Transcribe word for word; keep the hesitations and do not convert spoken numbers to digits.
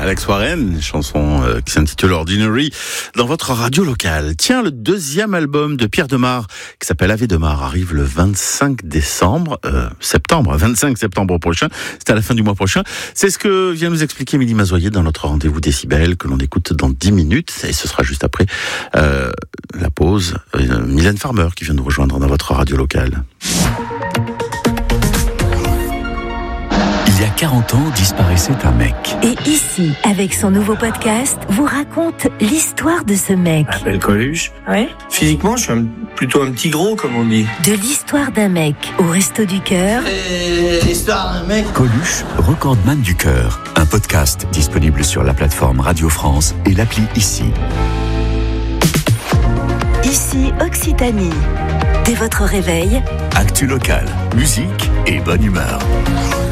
Alex Warren, chanson euh, qui s'intitule Ordinary, dans votre radio locale. Tiens, le deuxième album de Pierre Demar, qui s'appelle Ave Demar, arrive le vingt-cinq décembre, euh, septembre, vingt-cinq septembre prochain. C'est à la fin du mois prochain. C'est ce que vient nous expliquer Émilie Mazoyer dans notre rendez-vous Décibel, que l'on écoute dans dix minutes. Et ce sera juste après euh, la pause. Euh, Mylène Farmer qui vient nous rejoindre dans votre radio locale. Il y a quarante ans, disparaissait un mec. Et ici, avec son nouveau podcast, vous raconte l'histoire de ce mec. Je m'appelle Coluche. Ouais. Physiquement, je suis un, plutôt un petit gros, comme on dit. De l'histoire d'un mec au Resto du Cœur. Et l'histoire d'un mec. Coluche, recordman du cœur. Un podcast disponible sur la plateforme Radio France et l'appli Ici. Ici, Occitanie. Dès votre réveil, Actu locale, musique et bonne humeur.